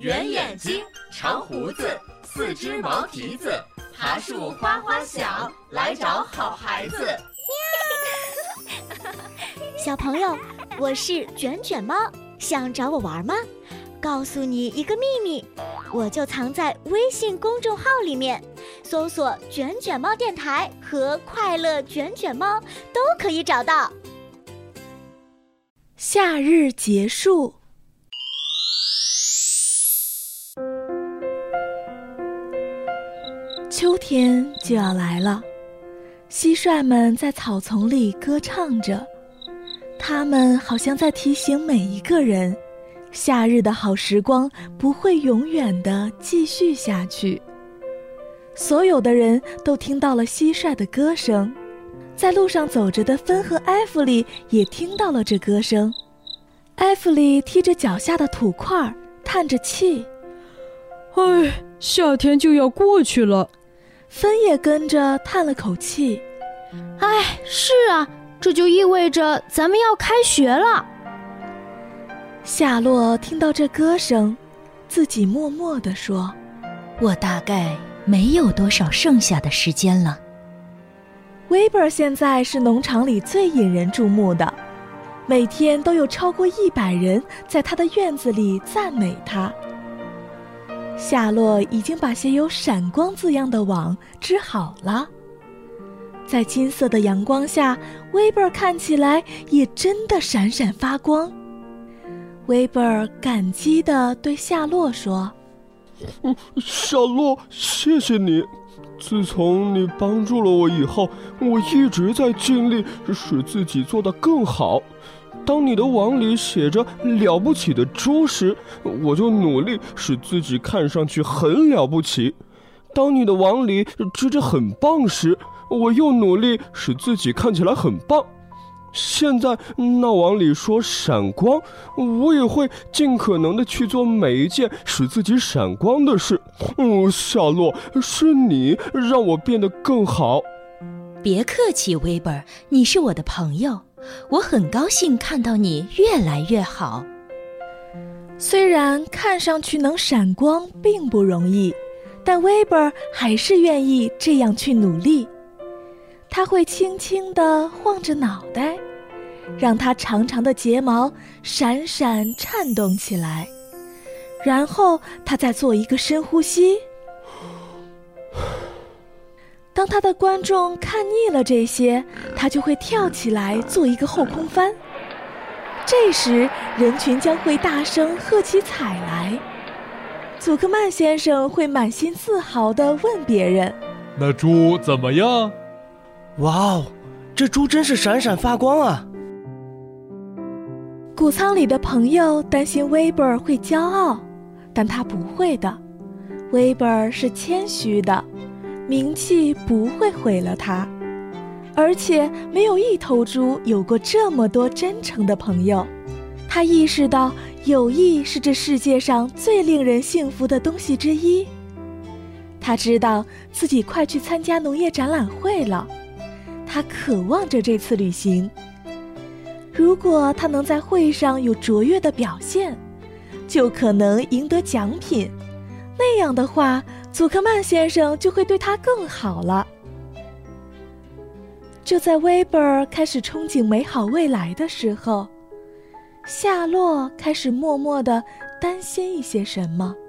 圆眼睛，长胡子，四只毛蹄子，爬树哗哗响，来找好孩子。 小朋友，我是卷卷猫，想找我玩吗？告诉你一个秘密，我就藏在微信公众号里面，搜索卷卷猫电台和快乐卷卷猫都可以找到。 夏日结束，秋天就要来了，蟋蟀们在草丛里歌唱着，它们好像在提醒每一个人，夏日的好时光不会永远地继续下去。所有的人都听到了蟋蟀的歌声，在路上走着的芬和艾弗里也听到了这歌声。艾弗里踢着脚下的土块，叹着气： 哎，夏天就要过去了。 芬也跟着叹了口气： 哎，是啊，这就意味着咱们要开学了。 夏洛听到这歌声，自己默默地说： 我大概没有多少剩下的时间了。 威伯现在是农场里最引人注目的，每天都有超过100人在他的院子里赞美他。夏洛已经把写有闪光字样的网织好了，在金色的阳光下，威伯看起来也真的闪闪发光。威伯感激地对夏洛说： 夏洛，谢谢你。自从你帮助了我以后，我一直在尽力使自己做得更好。当你的网里写着了不起的猪时，我就努力使自己看上去很了不起。当你的网里织着很棒时，我又努力使自己看起来很棒。现在那网里说闪光，我也会尽可能的去做每一件使自己闪光的事。夏洛，是你让我变得更好。 别客气，威伯，你是我的朋友，我很高兴看到你越来越好。 虽然看上去能闪光并不容易，但威伯还是愿意这样去努力。他会轻轻地晃着脑袋，让他长长的睫毛闪闪颤动起来，然后他再做一个深呼吸。当他的观众看腻了这些，他就会跳起来做一个后空翻。这时人群将会大声喝起彩来。祖克曼先生会满心自豪地问别人： 那猪怎么样？ 哇哦，这猪真是闪闪发光啊！ 谷仓里的朋友担心威伯会骄傲，但他不会的。威伯是谦虚的，名气不会毁了他，而且没有一头猪有过这么多真诚的朋友。他意识到友谊是这世界上最令人幸福的东西之一。他知道自己快去参加农业展览会了，他渴望着这次旅行。如果他能在会上有卓越的表现，就可能赢得奖品，那样的话，祖克曼先生就会对他更好了。就在威伯开始憧憬美好未来的时候，夏洛开始默默地担心一些什么。